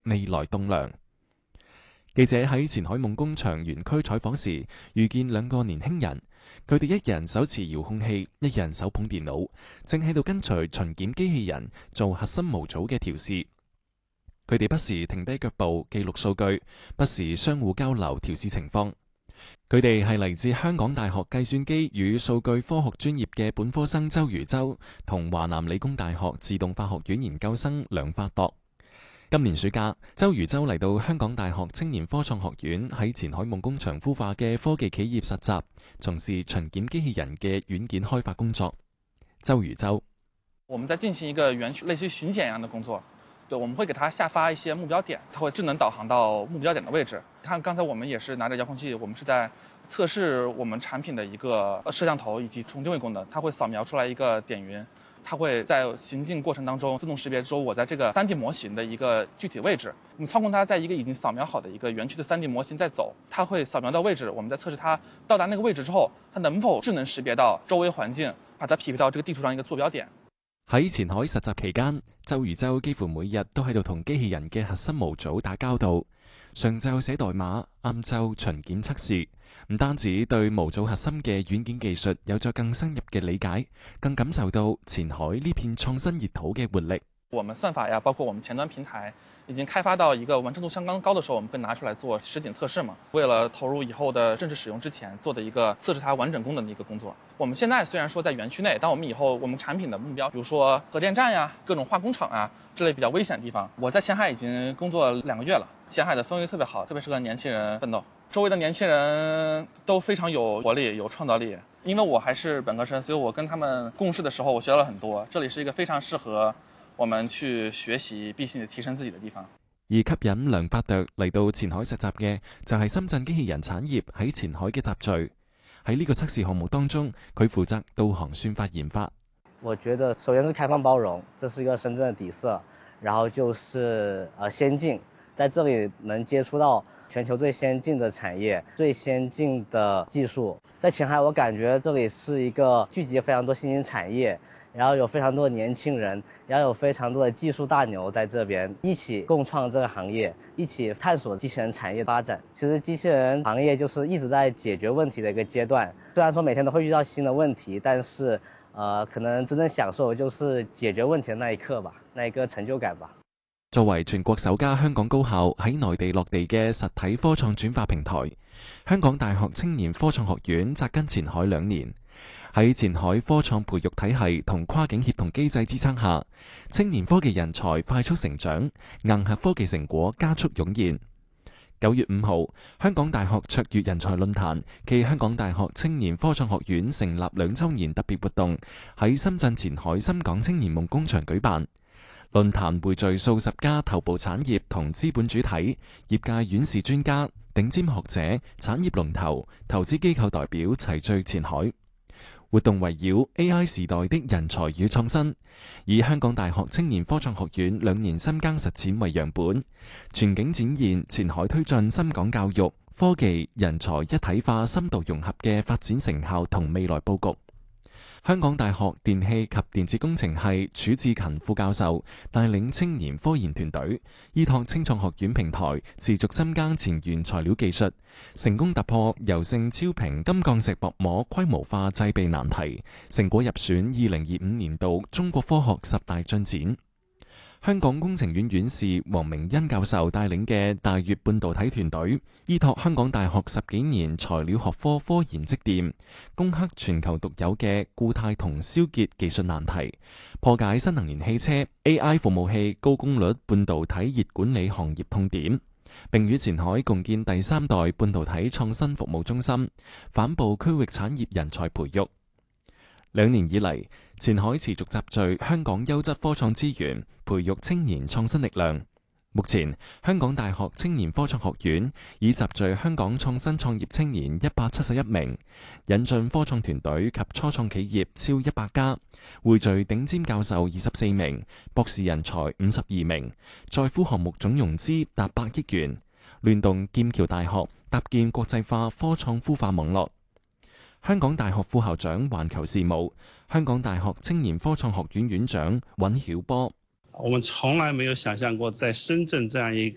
未來棟樑。記者喺前海夢工場園區採訪時，遇見兩個年輕人，佢哋一人手持遙控器，一人手捧電腦，正喺度跟隨巡檢機器人做核心模組嘅調試。佢哋不時停低腳步記錄數據，不時相互交流調試情況。佢哋係嚟自香港大學計算機與數據科學專業嘅本科生周如舟，同華南理工大學自動化學院研究生梁發鐸。今年暑假，周如舟嚟到香港大學青年科創學院喺前海夢工場孵化嘅科技企業實習，從事巡檢機器人嘅軟件開發工作。周如舟： 我們在進行一個園區類似於巡檢一樣的工作。對，我們會給它下發一些目標點，它會智能導航到目標點的位置。看剛才我們也是拿着遙控器，我們是在測試我們產品的一個攝像頭以及重定位功能。它會掃描出來一個點雲，它會在行進過程當中自動識別出我在這個 3D 模型的一個具體位置。我們操控它在一個已經掃描好的一個園區的 3D 模型在走，它會掃描到位置，我們在測試它到達那個位置之後，它能否智能識別到周圍環境，把它匹配到這個地圖上一個坐標點。 喺前海實習期間，周如舟幾乎每日都喺度同機器人嘅核心模組打交道。上晝寫代碼，晏晝巡檢測試，唔單止對模組核心嘅軟件技術有咗更深入嘅理解，更感受到前海呢片創新熱土嘅活力。 我們算法呀，包括我們前端平台已經開發到一個完成度相當高的時候，我們會拿出來做實景測試嘛。為了投入以後的正式使用之前做的一個測試它完整功能的一個工作。我們現在雖然說在園區內，但我們以後我們產品的目標，比如說核電站呀、各種化工廠啊這類比較危險的地方，我在前海已經工作2個月了。前海的氛圍特別好，特別適合年輕人奮鬥。周圍的年輕人都非常有活力、有創造力。因為我還是本科生，所以我跟他們共事的時候，我學到了很多。這裡是一個非常適合我們去學習並且提升自己的地方。 而吸引梁發鐸嚟到前海實習嘅，就係深圳機器人產業喺前海嘅集聚。喺呢個測試項目當中，佢負責導航算法研發。 我覺得首先是開放包容，這是一個深圳的底色。然後就是先進，在這裡能接觸到全球最先進的產業、最先進的技術。在前海，我感覺這裡是一個聚集非常多新興產業。然後有非常多的年輕人，然後有非常多的技術大牛在這邊一起共創這個行業，一起探索機器人產業發展。其實機器人行業就是一直在解決問題的一個階段，雖然說每天都會遇到新的問題，但是可能真正享受就是解決問題的那一刻吧，那一個成就感吧。 作為全國首家香港高校喺內地落地嘅實體科創轉化平台，香港大學青年科創學院扎根前海2年。喺前海科創培育體系同跨境協同機制支撐下，青年科技人才快速成長，硬核科技成果加速湧現。9月5號，香港大學卓越人才論壇暨香港大學青年科創學院成立2週年特別活動喺深圳前海深港青年夢工場舉辦。論壇匯聚數十家頭部產業同資本主體、業界院士專家、頂尖學者、產業龍頭、投資機構代表齊聚前海。活動圍繞 AI 時代的人才與創新，以香港大學青年科創學院2年深耕實踐為樣本，全景展現前海推進深港教育、科技、人才一體化深度融合嘅發展成效同未來佈局。香港大學電氣及電子工程系褚志勤副教授帶領青年科研團隊，依託青創學院平台，持續深耕前沿材料技術，成功突破柔性超頻金鋼石薄膜規模化製備難題，成果入選2025年度中國科學10大進展。香港工程院院士黃明恩教授帶領嘅大粵半導體團隊，依託香港大學10幾年材料學科科研積澱，攻克全球獨有嘅固態銅燒結技術難題，破解新能源汽車、AI 服務器高功率半導體熱管理行業痛點，並與前海共建第3代半導體創新服務中心，反哺區域產業人才培育。2年以嚟，前海持續集聚香港優質科創資源，培育青年創新力量。目前，香港大學青年科創學院已集聚香港創新創業青年171名，引進科創團隊及初創企業超100家，匯聚頂尖教授24名，博士人才52名，在庫項目總融資達8億元，聯動劍橋大學搭建國際化科創孵化網絡。香港大學副校長環球事務，香港大學青年科創學院院長尹曉波。 我們從來沒有想象過在深圳這樣一